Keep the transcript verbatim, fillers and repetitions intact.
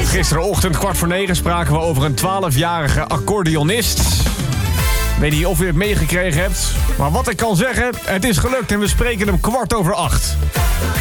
Gisterenochtend, kwart voor negen, spraken we over een twaalfjarige accordeonist. Ik weet niet of u het meegekregen hebt, maar wat ik kan zeggen, het is gelukt en we spreken hem kwart over acht.